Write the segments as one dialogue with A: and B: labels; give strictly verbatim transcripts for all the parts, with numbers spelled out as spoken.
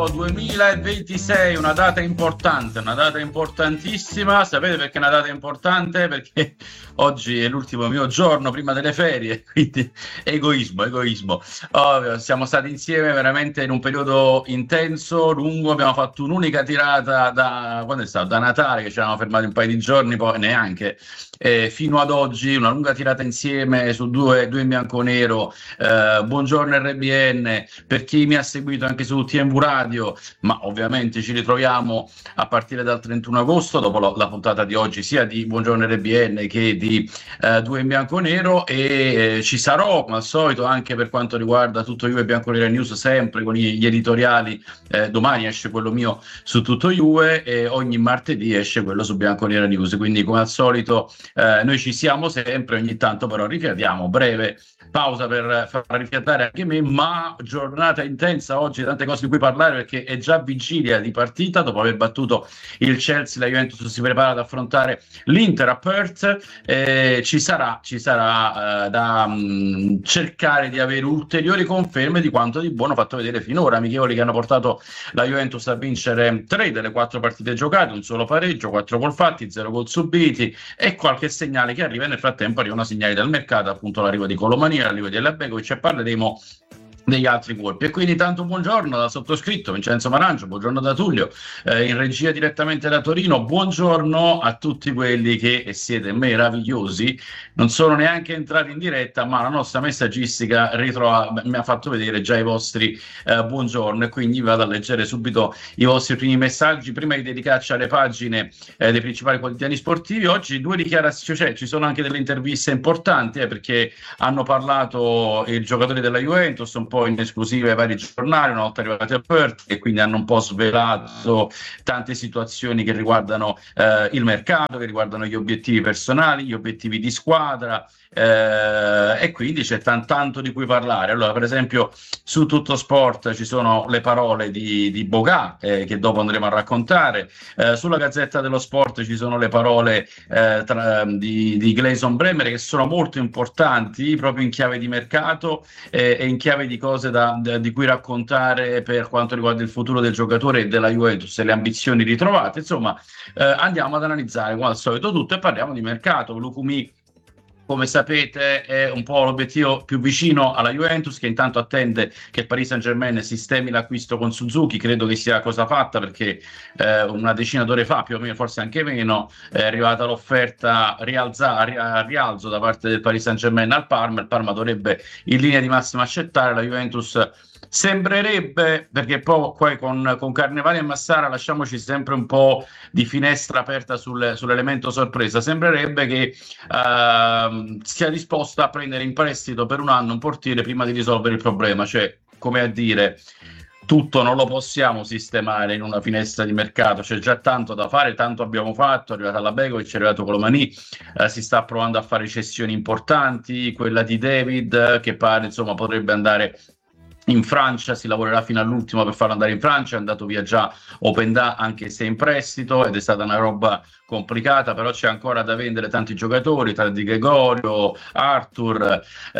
A: luglio duemilaventisei, una data importante, una data importantissima. Sapete perché è una data importante? Perché oggi è l'ultimo mio giorno prima delle ferie, quindi egoismo, egoismo. Oh, siamo stati insieme veramente in un periodo intenso, lungo, abbiamo fatto un'unica tirata da, quando è stato? Da Natale, che ci eravamo fermati un paio di giorni, poi neanche, eh, fino ad oggi, una lunga tirata insieme su due, due in bianco-nero. Eh, buongiorno R B N, per chi mi ha seguito anche su T M V Radio, ma ovviamente ci ritroviamo a partire dal trentuno agosto, dopo la, la puntata di oggi, sia di Buongiorno R B N che di eh, Due in Bianconero, e eh, ci sarò come al solito anche per quanto riguarda Tutto Juve e Bianconero News, sempre con gli, gli editoriali. Eh, domani esce quello mio su Tutto Juve e ogni martedì esce quello su Bianconero News, quindi come al solito eh, noi ci siamo sempre, ogni tanto però rifiatiamo, breve pausa per far rifiatare anche me, ma giornata intensa oggi, tante cose di cui parlare perché è già vigilia di partita. Dopo aver battuto il Chelsea, la Juventus si prepara ad affrontare l'Inter a Perth. Eh, ci sarà, ci sarà eh, da mh, cercare di avere ulteriori conferme di quanto di buono fatto vedere finora. Amichevoli che hanno portato la Juventus a vincere tre delle quattro partite giocate, un solo pareggio, quattro gol fatti, zero gol subiti e qualche segnale che arriva. Nel frattempo arrivano segnali dal mercato, appunto l'arrivo di Colomani, l'arrivo di Begovic, e parleremo degli altri colpi. E quindi tanto buongiorno da sottoscritto Vincenzo Marangio, buongiorno da Tullio, eh, in regia direttamente da Torino, buongiorno a tutti quelli che, e siete meravigliosi, non sono neanche entrati in diretta, ma la nostra messaggistica ritrova, mi ha fatto vedere già i vostri eh, buongiorno, e quindi vado a leggere subito i vostri primi messaggi prima di dedicarci alle pagine eh, dei principali quotidiani sportivi. Oggi due dichiarazioni, cioè ci sono anche delle interviste importanti, eh, perché hanno parlato i giocatori della Juventus un po' in esclusiva ai vari giornali una volta arrivati a Perth, e quindi hanno un po' svelato tante situazioni che riguardano eh, il mercato, che riguardano gli obiettivi personali, gli obiettivi di squadra, eh, e quindi c'è t- tanto di cui parlare. Allora, per esempio, su Tutto Sport ci sono le parole di, di Bogà, eh, che dopo andremo a raccontare. Eh, sulla Gazzetta dello Sport ci sono le parole eh, tra, di, di Gleison Bremer, che sono molto importanti proprio in chiave di mercato eh, e in chiave di cose da, da, di cui raccontare per quanto riguarda il futuro del giocatore e della Juventus e le ambizioni ritrovate. Insomma, eh, andiamo ad analizzare come al solito tutto e parliamo di mercato. Lukumi, come sapete, è un po' l'obiettivo più vicino alla Juventus, che intanto attende che il Paris Saint-Germain sistemi l'acquisto con Suzuki. Credo che sia cosa fatta, perché eh, una decina d'ore fa, più o meno, forse anche meno, è arrivata l'offerta rialza, a rialzo da parte del Paris Saint-Germain al Parma. Il Parma dovrebbe in linea di massima accettare. La Juventus sembrerebbe, perché poi, poi con, con Carnevale e Massara lasciamoci sempre un po' di finestra aperta sul, sull'elemento sorpresa, sembrerebbe che uh, sia disposta a prendere in prestito per un anno un portiere prima di risolvere il problema. Cioè, come a dire, tutto non lo possiamo sistemare in una finestra di mercato, c'è già tanto da fare, tanto abbiamo fatto, è arrivata la Begovic, è arrivato Colomani, eh, si sta provando a fare cessioni importanti, quella di David che pare insomma potrebbe andare in Francia, si lavorerà fino all'ultimo per farlo andare in Francia. È andato via già Openda, anche se in prestito, ed è stata una roba complicata, però c'è ancora da vendere tanti giocatori, tra Di Gregorio, Arthur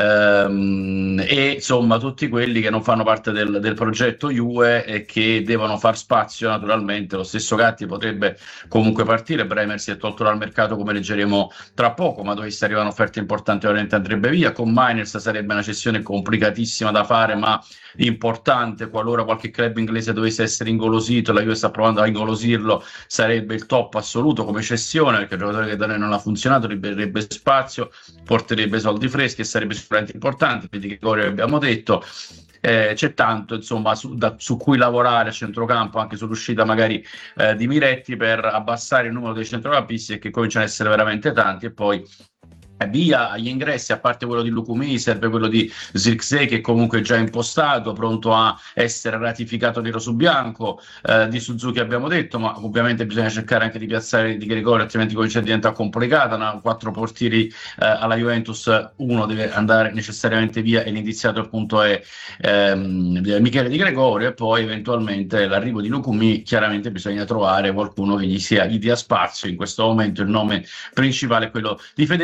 A: ehm, e insomma tutti quelli che non fanno parte del, del progetto Juve e che devono far spazio naturalmente. Lo stesso Gatti potrebbe comunque partire, Bremer si è tolto dal mercato come leggeremo tra poco, ma dovesse arrivare un'offerta importante ovviamente andrebbe via. Con Miners sarebbe una cessione complicatissima da fare, ma importante. Qualora qualche club inglese dovesse essere ingolosito, la Juve sta provando a ingolosirlo, sarebbe il top assoluto come cessione, perché il giocatore che da noi non ha funzionato libererebbe spazio, porterebbe soldi freschi e sarebbe sicuramente importante. Quindi che Gregorio abbiamo detto. Eh, c'è tanto insomma su, da, su cui lavorare a centrocampo, anche sull'uscita magari eh, di Miretti, per abbassare il numero dei centrocampisti, che cominciano ad essere veramente tanti. E poi via agli ingressi, a parte quello di Lukumi, serve quello di Zirkzee, che comunque è già impostato, pronto a essere ratificato nero su bianco. Eh, di Suzuki abbiamo detto, ma ovviamente bisogna cercare anche di piazzare Di Gregorio, altrimenti comincia a diventare complicata. No? Quattro portieri eh, alla Juventus, uno deve andare necessariamente via, e l'iniziato appunto è ehm, Michele Di Gregorio, e poi eventualmente l'arrivo di Lukumi. Chiaramente bisogna trovare qualcuno che gli sia gli dia spazio. In questo momento il nome principale è quello di Federico Gatti. Ma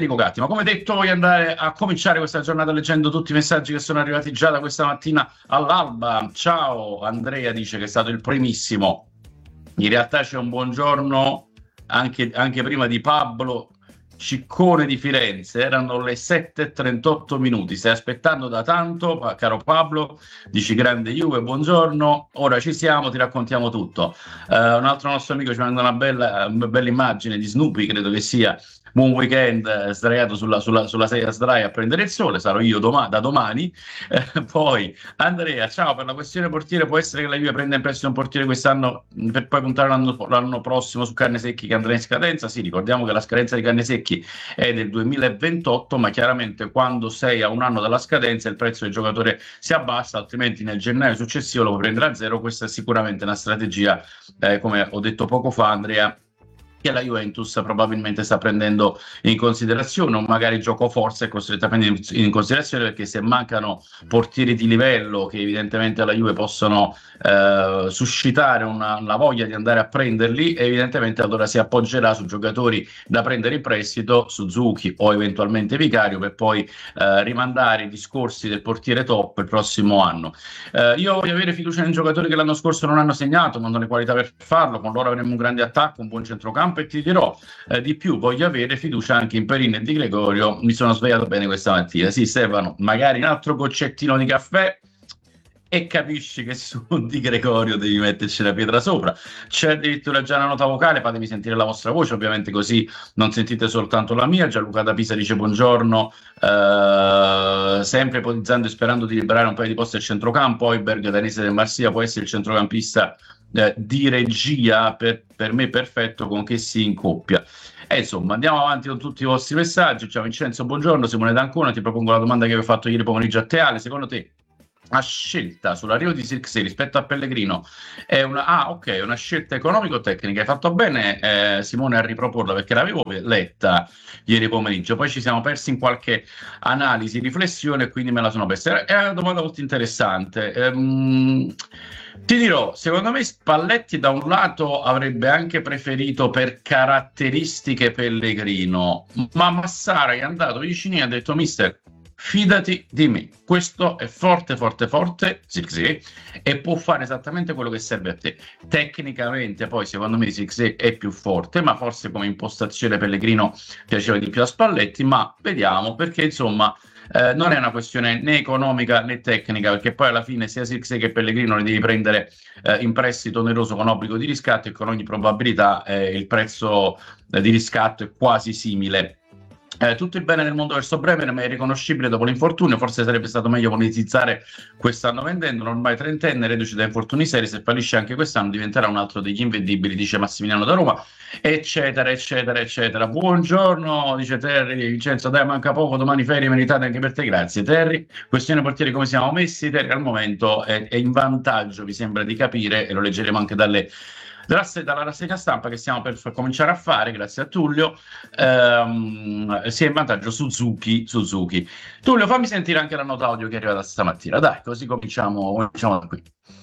A: come detto, voglio andare a cominciare questa giornata leggendo tutti i messaggi che sono arrivati già da questa mattina all'alba. Ciao, Andrea dice che è stato il primissimo. In realtà c'è un buongiorno anche, anche prima di Pablo Ciccone di Firenze, erano le sette e trentotto minuti, stai aspettando da tanto, caro Pablo, dici grande Juve, buongiorno, ora ci siamo, ti raccontiamo tutto. Uh, un altro nostro amico ci manda una bella, una bella immagine di Snoopy, credo che sia buon weekend, eh, sdraiato sulla, sulla, sulla sedia sdraia a prendere il sole, sarò io doma- da domani. Eh, poi Andrea, ciao, per la questione portiere può essere che la Juve prenda in prestito un portiere quest'anno per poi puntare l'anno, l'anno prossimo su Carnesecchi che andrà in scadenza? Sì, ricordiamo che la scadenza di Carnesecchi è del duemilaventotto, ma chiaramente quando sei a un anno dalla scadenza il prezzo del giocatore si abbassa, altrimenti nel gennaio successivo lo puoi prendere a zero. Questa è sicuramente una strategia, eh, come ho detto poco fa, Andrea, che la Juventus probabilmente sta prendendo in considerazione, o magari gioco forza è costretta a prendere in considerazione, perché se mancano portieri di livello che evidentemente alla Juve possono eh, suscitare una, una voglia di andare a prenderli, evidentemente allora si appoggerà su giocatori da prendere in prestito, Suzuki o eventualmente Vicario, per poi eh, rimandare i discorsi del portiere top il prossimo anno. Eh, io voglio avere fiducia in giocatori che l'anno scorso non hanno segnato, non hanno le qualità per farlo, con loro avremo un grande attacco, un buon centrocampo, e ti dirò eh, di più, voglio avere fiducia anche in Perin e Di Gregorio. Mi sono svegliato bene questa mattina. Sì, Stefano, magari un altro goccettino di caffè e capisci che su Di Gregorio devi metterci la pietra sopra. C'è addirittura già una nota vocale, fatemi sentire la vostra voce, ovviamente, così non sentite soltanto la mia. Gianluca da Pisa dice buongiorno, eh, sempre ipotizzando e sperando di liberare un paio di posti al centrocampo. Oiberg, danese del Marsiglia, può essere il centrocampista Eh, di regia per, per me perfetto con che si incoppia. E eh, insomma, andiamo avanti con tutti i vostri messaggi. Ciao Vincenzo, buongiorno. Simone D'Ancona, ti propongo la domanda che avevo fatto ieri pomeriggio a Teale. Secondo te la scelta sull'arrivo di Sirkzee rispetto a Pellegrino è una, ah, ok, una scelta economico-tecnica? Hai fatto bene, eh, Simone, a riproporla, perché l'avevo letta ieri pomeriggio, poi ci siamo persi in qualche analisi, riflessione, e quindi me la sono persa. È una domanda molto interessante. Ehm, Ti dirò, secondo me Spalletti da un lato avrebbe anche preferito per caratteristiche Pellegrino, ma Massara è andato vicino e ha detto: mister, fidati di me, questo è forte, forte, forte, Sirkzee, e può fare esattamente quello che serve a te. Tecnicamente poi secondo me Sirkzee è più forte, ma forse come impostazione Pellegrino piaceva di più a Spalletti, ma vediamo, perché insomma Eh, non è una questione né economica né tecnica, perché poi alla fine sia Sirkzee che Pellegrino li devi prendere eh, in prestito oneroso con obbligo di riscatto, e con ogni probabilità eh, il prezzo eh, di riscatto è quasi simile. Eh, tutto il bene del mondo verso Bremer, ma è riconoscibile dopo l'infortunio. Forse sarebbe stato meglio monetizzare quest'anno vendendolo. Ormai trentenne, reduce da infortuni seri, se fallisce anche quest'anno diventerà un altro degli invendibili, dice Massimiliano da Roma, eccetera, eccetera, eccetera. Buongiorno, dice Terry. Vincenzo, dai, manca poco, domani ferie meritate anche per te. Grazie, Terry. Questione portieri, come siamo messi? Terry al momento è, è in vantaggio, mi sembra di capire, e lo leggeremo anche dalle dalla rassegna stampa che stiamo per cominciare a fare, grazie a Tullio. Ehm, si è in vantaggio Suzuki, Suzuki. Tullio, fammi sentire anche la nota audio che è arrivata stamattina, dai, così cominciamo, cominciamo da qui.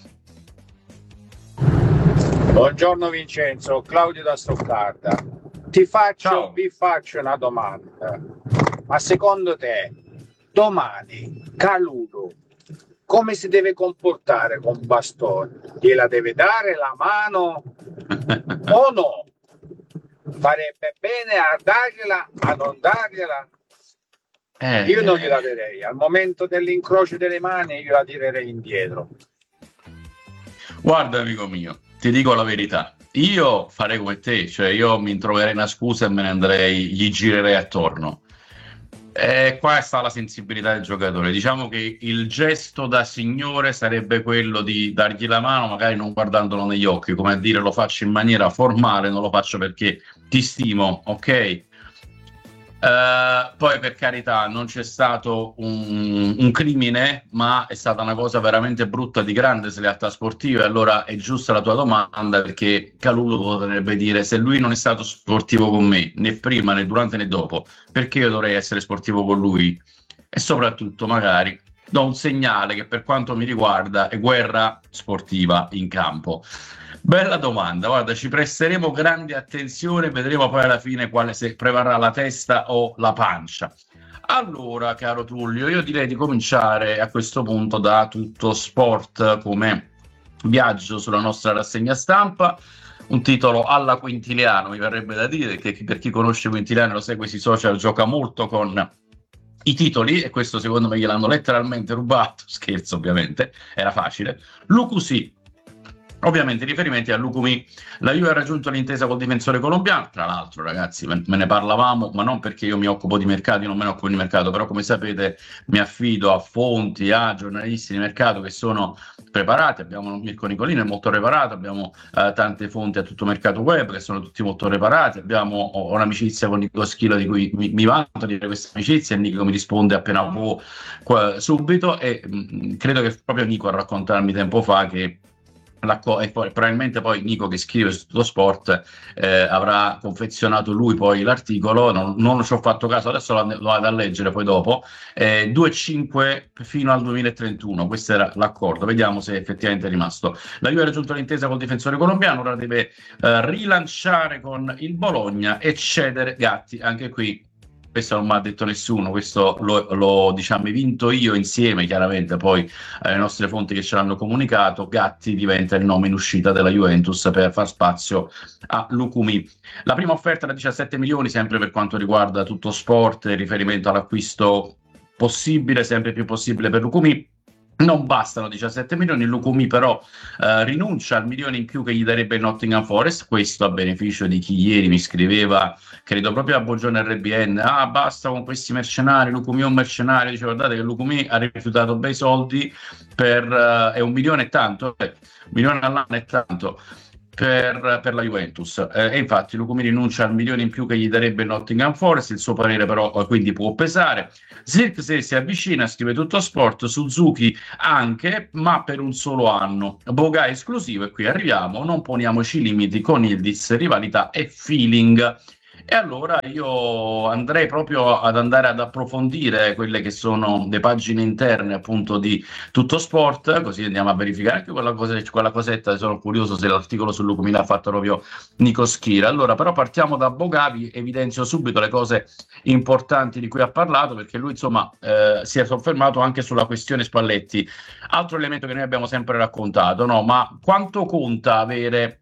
B: Buongiorno Vincenzo, Claudio da Stoccarda. Ti faccio,
A: Ciao.
B: vi faccio una domanda. Ma secondo te domani Kalulu come si deve comportare con Bastoni? Gliela deve dare la mano o no? Farebbe bene a dargliela, a non dargliela?
A: Eh,
B: Io non gliela darei. Al momento dell'incrocio delle mani io la tirerei indietro.
A: Guarda, amico mio, ti dico la verità. Io farei come te, cioè io mi troverei una scusa e me ne andrei, gli girerei attorno. Eh, qua sta la sensibilità del giocatore. Diciamo che il gesto da signore sarebbe quello di dargli la mano, magari non guardandolo negli occhi, come a dire: lo faccio in maniera formale, non lo faccio perché ti stimo, ok? Uh, poi, per carità, non c'è stato un, un crimine, ma è stata una cosa veramente brutta, di grande slealtà sportiva. E allora è giusta la tua domanda, perché Kalulu potrebbe dire: se lui non è stato sportivo con me, né prima né durante né dopo, perché io dovrei essere sportivo con lui? E soprattutto magari do un segnale che per quanto mi riguarda è guerra sportiva in campo. Bella domanda, guarda, ci presteremo grande attenzione, vedremo poi alla fine quale se prevarrà la testa o la pancia. Allora, caro Tullio, io direi di cominciare a questo punto da Tutto Sport come viaggio sulla nostra rassegna stampa. Un titolo alla Quintiliano, mi verrebbe da dire, che per chi conosce Quintiliano e lo segue sui social gioca molto con i titoli, e questo secondo me gliel'hanno letteralmente rubato, scherzo ovviamente, era facile. Lucusì, ovviamente riferimenti a Lucumí. La Juve ha raggiunto l'intesa col difensore colombiano, tra l'altro ragazzi me ne parlavamo, ma non perché io mi occupo di mercato, io non me ne occupo di mercato, però come sapete mi affido a fonti, a giornalisti di mercato che sono preparati. Abbiamo Mirko Nicolino, è molto preparato, abbiamo eh, tante fonti a Tutto Mercato Web che sono tutti molto preparati, abbiamo ho, ho un'amicizia con Nico Schilo di cui mi, mi vanto di avere questa amicizia, e Nico mi risponde appena può qua, subito, e mh, credo che proprio Nico a raccontarmi tempo fa che La co- e poi, probabilmente poi Nico che scrive su Tutto Sport eh, avrà confezionato lui poi l'articolo, non, non ci ho fatto caso, adesso lo, lo vado a leggere poi dopo, eh, due virgola cinque fino al duemilatrentuno, questo era l'accordo, vediamo se effettivamente è rimasto. La Juve ha raggiunto l'intesa col difensore colombiano, ora deve eh, rilanciare con il Bologna e cedere Gatti, anche qui questo non mi ha detto nessuno, questo l'ho, l'ho diciamo vinto io insieme chiaramente poi alle nostre fonti che ce l'hanno comunicato. Gatti diventa il nome in uscita della Juventus per far spazio a Lucumí. La prima offerta da diciassette milioni, sempre per quanto riguarda Tutto Sport, in riferimento all'acquisto possibile, sempre più possibile per Lucumí. Non bastano diciassette milioni, Lucumí però eh, rinuncia al milione in più che gli darebbe il Nottingham Forest, questo a beneficio di chi ieri mi scriveva, credo proprio a Buongiorno R B N, ah basta con questi mercenari, Lucumí è un mercenario, dice guardate che Lucumí ha rifiutato bei soldi per, uh, è un milione e tanto, eh, un milione all'anno è tanto, Per, per la Juventus, eh, e infatti Lucumí rinuncia al milione in più che gli darebbe il Nottingham Forest, il suo parere però quindi può pesare. Zirkzee si avvicina, scrive Tutto Sport, Suzuki anche, ma per un solo anno, Boga esclusivo, e qui arriviamo, non poniamoci limiti con Yildiz, rivalità e feeling. E allora io andrei proprio ad andare ad approfondire quelle che sono le pagine interne appunto di Tutto Sport, così andiamo a verificare anche quella, cosa, quella cosetta. Sono curioso se l'articolo su Lucumí l'ha fatto proprio Nico Schira. Allora però partiamo da Bogavi, evidenzio subito le cose importanti di cui ha parlato, perché lui insomma eh, si è soffermato anche sulla questione Spalletti, altro elemento che noi abbiamo sempre raccontato, no? Ma quanto conta avere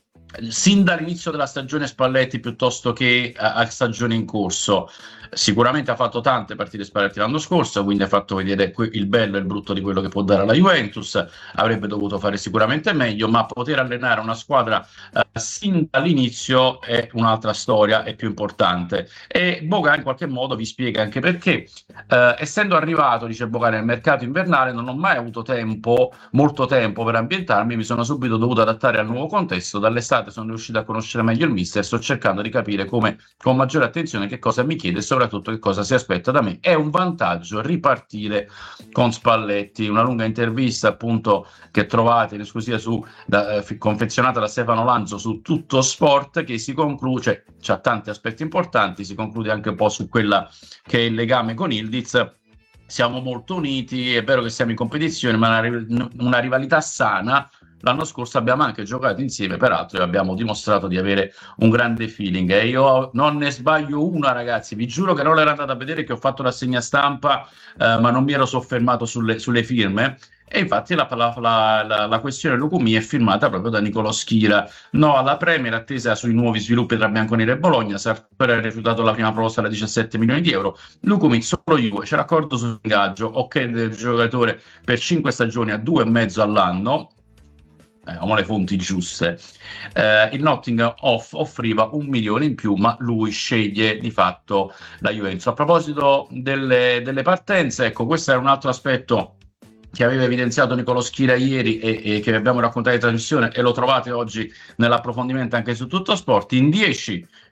A: sin dall'inizio della stagione Spalletti piuttosto che a, a stagione in corso? Sicuramente ha fatto tante partite Spalletti l'anno scorso, quindi ha fatto vedere il bello e il brutto di quello che può dare alla Juventus, avrebbe dovuto fare sicuramente meglio, ma poter allenare una squadra eh, sin dall'inizio è un'altra storia, è più importante. E Boga in qualche modo vi spiega anche perché, eh, essendo arrivato, dice Boga, nel mercato invernale, non ho mai avuto tempo, molto tempo per ambientarmi, mi sono subito dovuto adattare al nuovo contesto, dall'estate sono riuscito a conoscere meglio il mister, sto cercando di capire come, con maggiore attenzione, che cosa mi chiede e soprattutto che cosa si aspetta da me. È un vantaggio ripartire con Spalletti. Una lunga intervista appunto che trovate in esclusiva su da, eh, confezionata da Stefano Lanzo su Tutto Sport, che si conclude, cioè c'ha tanti aspetti importanti, si conclude anche un po' su quella che è il legame con Yildiz. Siamo molto uniti, è vero che siamo in competizione, ma una, una rivalità sana. L'anno scorso abbiamo anche giocato insieme, peraltro, e abbiamo dimostrato di avere un grande feeling. E io non ne sbaglio una, ragazzi. Vi giuro che non l'ero andata a vedere, che ho fatto la segna stampa, eh, ma non mi ero soffermato sulle, sulle firme. E infatti la, la, la, la questione Lucumí è firmata proprio da Nicolò Schira. No alla Premier, attesa sui nuovi sviluppi tra bianconeri e Bologna. Sartori ha rifiutato la prima proposta da diciassette milioni di euro. Lucumí solo Juve, c'è l'accordo sull'ingaggio, ok del giocatore per cinque stagioni a due e mezzo all'anno. Abbiamo le fonti giuste. Eh, il Nottingham off offriva un milione in più, ma lui sceglie di fatto la Juventus. A proposito delle, delle partenze, ecco, questo è un altro aspetto che aveva evidenziato Nicolò Schira ieri e, e che abbiamo raccontato in trasmissione, e lo trovate oggi nell'approfondimento anche su Tutto Sport. In dieci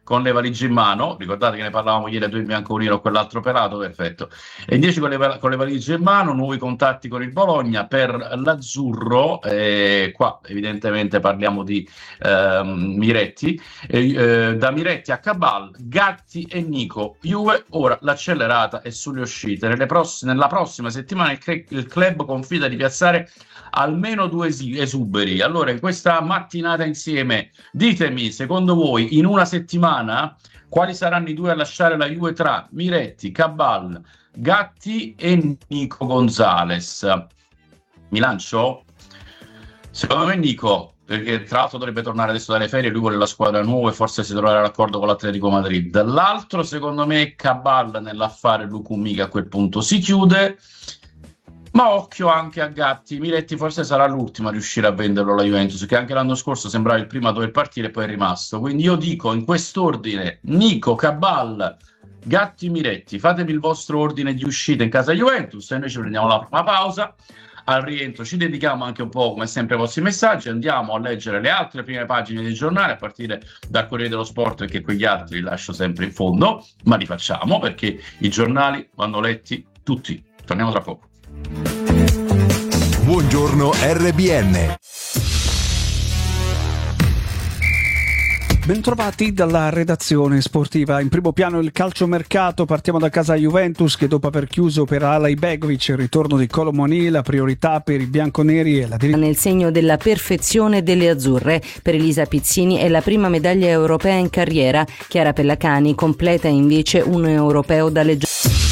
A: con le valigie in mano, ricordate che ne parlavamo ieri, tu in bianco-nero, quell'altro pelato, perfetto, e in dieci con le, con le valigie in mano, nuovi contatti con il Bologna. Per l'azzurro, eh, qua evidentemente parliamo di eh, Miretti, eh, eh, da Miretti a Cabal, Gatti e Nico. Juve ora l'accelerata è sulle uscite, nelle pross- nella prossima settimana il, cre- il club confida di piazzare almeno due es- esuberi. Allora, in questa mattinata insieme, ditemi, secondo voi, in una settimana, quali saranno i due a lasciare la Juve tra Miretti, Cabal, Gatti e Nico Gonzalez? Mi lancio? Secondo me Nico, perché tra l'altro dovrebbe tornare adesso dalle ferie, lui vuole la squadra nuova e forse si troverà d'accordo con l'Atletico Madrid. L'altro, secondo me, Cabal nell'affare Lukumi, che a quel punto si chiude. Ma occhio anche a Gatti. Miretti forse sarà l'ultimo a riuscire a venderlo alla Juventus, che anche l'anno scorso sembrava il primo a dover partire e poi è rimasto. Quindi io dico in quest'ordine: Nico, Cabal, Gatti, Miretti. Fatemi il vostro ordine di uscita in casa Juventus e noi ci prendiamo la prima pausa. Al rientro ci dedichiamo anche un po', come sempre, ai vostri messaggi. Andiamo a leggere le altre prime pagine dei giornali, a partire dal Corriere dello Sport, perché quegli altri li lascio sempre in fondo, ma li facciamo perché i giornali vanno letti tutti. Torniamo tra poco.
C: Buongiorno R B N.
D: Bentrovati dalla redazione sportiva. In primo piano il calciomercato. Partiamo da casa Juventus, che dopo aver chiuso per Alay Begovic il ritorno di Kolo Muani, la priorità per i bianconeri è la dirittura.
E: Nel segno della perfezione delle azzurre, per Elisa Pizzini è la prima medaglia europea in carriera. Chiara Pellacani completa invece un europeo da leggenda.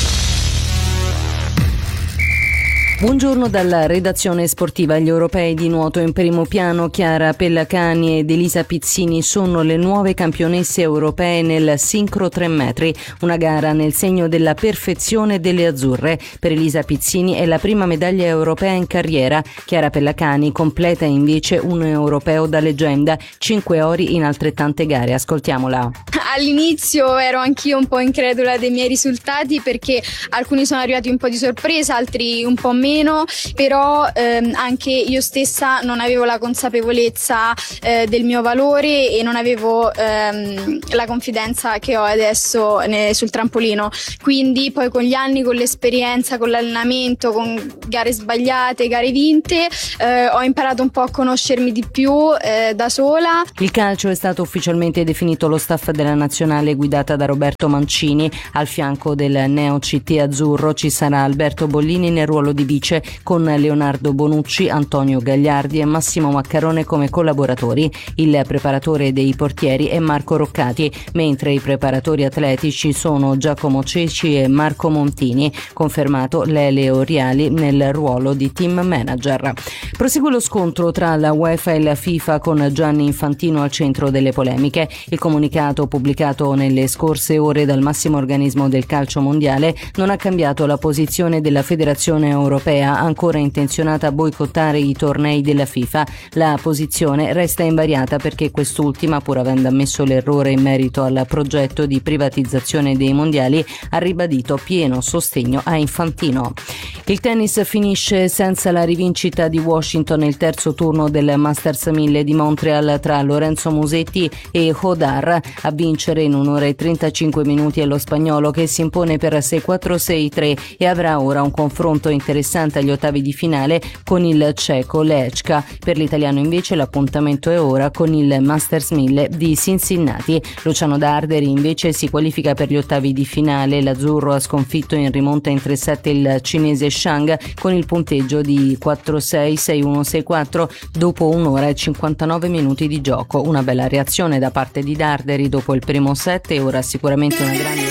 E: Buongiorno dalla redazione sportiva. Gli europei di nuoto in primo piano. Chiara Pellacani ed Elisa Pizzini sono le nuove campionesse europee nel sincro tre metri, una gara nel segno della perfezione delle azzurre. Per Elisa Pizzini è la prima medaglia europea in carriera. Chiara Pellacani completa invece un europeo da leggenda, cinque ori in altrettante gare. Ascoltiamola.
F: All'inizio ero anch'io un po' incredula dei miei risultati, perché alcuni sono arrivati un po' di sorpresa, altri un po' meno, però ehm, anche io stessa non avevo la consapevolezza eh, del mio valore e non avevo ehm, la confidenza che ho adesso ne, sul trampolino. Quindi poi con gli anni, con l'esperienza, con l'allenamento, con gare sbagliate, gare vinte, eh, ho imparato un po' a conoscermi di più eh, da sola.
E: Il calcio è stato ufficialmente definito lo staff della nazionale guidata da Roberto Mancini. Al fianco del neo C T azzurro ci sarà Alberto Bollini nel ruolo di vice, con Leonardo Bonucci, Antonio Gagliardi e Massimo Maccarone come collaboratori. Il preparatore dei portieri è Marco Roccati, mentre i preparatori atletici sono Giacomo Ceci e Marco Montini. Confermato Lele Oriali nel ruolo di team manager. Prosegue lo scontro tra la UEFA e la FIFA, con Gianni Infantino al centro delle polemiche. Il comunicato pubblicato nelle scorse ore dal massimo organismo del calcio mondiale non ha cambiato la posizione della Federazione Europea, ancora intenzionata a boicottare i tornei della FIFA. La posizione resta invariata perché quest'ultima, pur avendo ammesso l'errore in merito al progetto di privatizzazione dei mondiali, ha ribadito pieno sostegno a Infantino. Il tennis finisce senza la rivincita di Washington il terzo turno del Masters mille di Montreal tra Lorenzo Musetti e Hodar. A vincere in un'ora e trentacinque minuti è lo spagnolo, che si impone per sei quattro sei tre e avrà ora un confronto interessante agli ottavi di finale con il ceco Lechka. Per l'italiano invece l'appuntamento è ora con il Masters mille di Cincinnati. Luciano Darderi invece si qualifica per gli ottavi di finale. L'azzurro ha sconfitto in rimonta in tre sette il cinese Shang con il punteggio di quattro sei sei uno sei quattro dopo un'ora e cinquantanove minuti di gioco. Una bella reazione da parte di Darderi dopo il primo set e ora sicuramente una grande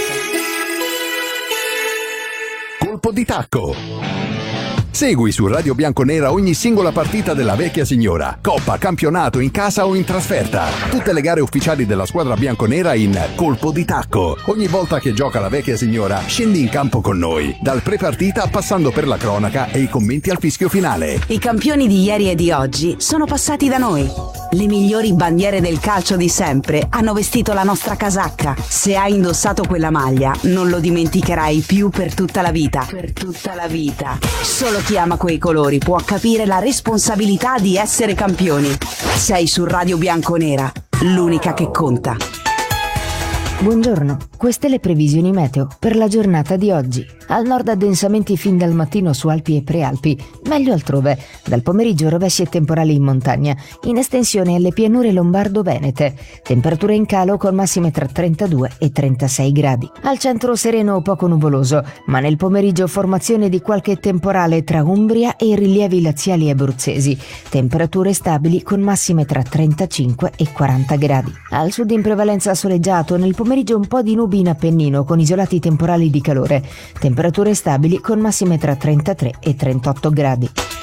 C: Colpo di tacco. Segui su Radio Bianconera ogni singola partita della vecchia signora, coppa, campionato, in casa o in trasferta. Tutte le gare ufficiali della squadra bianconera in Colpo di tacco. Ogni volta che gioca la vecchia signora, scendi in campo con noi, dal pre-partita passando per la cronaca e i commenti al fischio finale.
G: I campioni di ieri e di oggi sono passati da noi. Le migliori bandiere del calcio di sempre hanno vestito la nostra casacca. Se hai indossato quella maglia, non lo dimenticherai più per tutta la vita. Per tutta la vita. Solo chi ama quei colori può capire la responsabilità di essere campioni. Sei su Radio Bianconera, l'unica che conta.
H: Buongiorno, queste le previsioni meteo per la giornata di oggi. Al nord addensamenti fin dal mattino su Alpi e Prealpi, meglio altrove. Dal pomeriggio rovesci e temporali in montagna, in estensione alle pianure lombardo-venete. Temperature in calo con massime tra trentadue e trentasei gradi. Al centro sereno o poco nuvoloso, ma nel pomeriggio formazione di qualche temporale tra Umbria e i rilievi laziali abruzzesi. Temperature stabili con massime tra trentacinque e quaranta gradi. Al sud in prevalenza soleggiato, nel pomeriggio un po' di nubi in Appennino con isolati temporali di calore. Temperature stabili con massime tra trentatré e trentotto gradi.